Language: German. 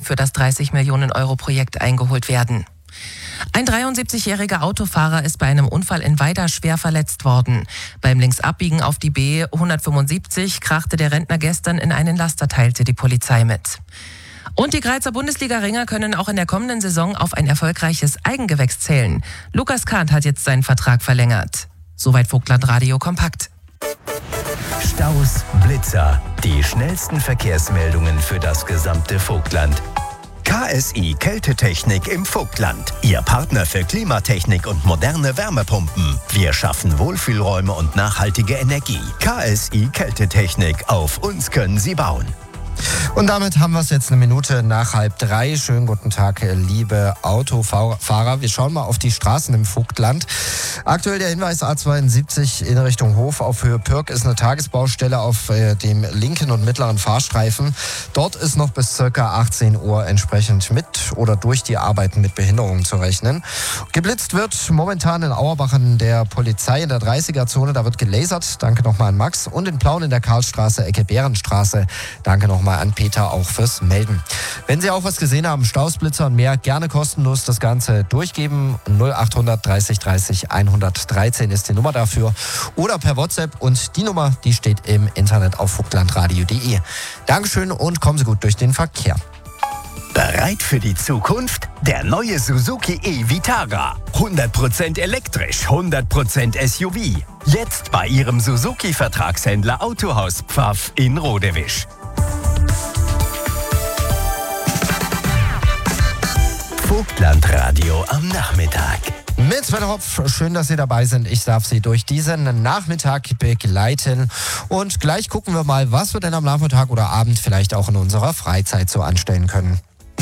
für das 30-Millionen-Euro-Projekt eingeholt werden. Ein 73-jähriger Autofahrer ist bei einem Unfall in Weida schwer verletzt worden. Beim Linksabbiegen auf die B 175 krachte der Rentner gestern in einen Laster, teilte die Polizei mit. Und die Grazer Bundesliga-Ringer können auch in der kommenden Saison auf ein erfolgreiches Eigengewächs zählen. Lukas Kahnt hat jetzt seinen Vertrag verlängert. Soweit Vogtland Radio kompakt. Staus, Blitzer, die schnellsten Verkehrsmeldungen für das gesamte Vogtland. KSI Kältetechnik im Vogtland. Ihr Partner für Klimatechnik und moderne Wärmepumpen. Wir schaffen Wohlfühlräume und nachhaltige Energie. KSI Kältetechnik. Auf uns können Sie bauen. Und damit haben wir es jetzt 2:01. Schönen guten Tag, liebe Autofahrer. Wir schauen mal auf die Straßen im Vogtland. Aktuell der Hinweis A72 in Richtung Hof auf Höhe Pürg ist eine Tagesbaustelle auf dem linken und mittleren Fahrstreifen. Dort ist noch bis ca. 18 Uhr entsprechend mit oder durch die Arbeiten mit Behinderungen zu rechnen. Geblitzt wird momentan in Auerbach an der Polizei in der 30er-Zone. Da wird gelasert. Danke nochmal an Max. Und in Plauen in der Karlstraße, Ecke Bärenstraße. Danke nochmal an Peter auch fürs Melden. Wenn Sie auch was gesehen haben, Stausblitzer und mehr, gerne kostenlos das Ganze durchgeben. 0800 30 30 113 ist die Nummer dafür. Oder per WhatsApp, und die Nummer, die steht im Internet auf vogtlandradio.de. Dankeschön und kommen Sie gut durch den Verkehr. Bereit für die Zukunft? Der neue Suzuki e-Vitara. 100% elektrisch, 100% SUV. Jetzt bei Ihrem Suzuki-Vertragshändler Autohaus Pfaff in Rodewisch. Vogtlandradio am Nachmittag. Mit Sven Hopf, schön, dass Sie dabei sind. Ich darf Sie durch diesen Nachmittag begleiten. Und gleich gucken wir mal, was wir denn am Nachmittag oder Abend vielleicht auch in unserer Freizeit so anstellen können.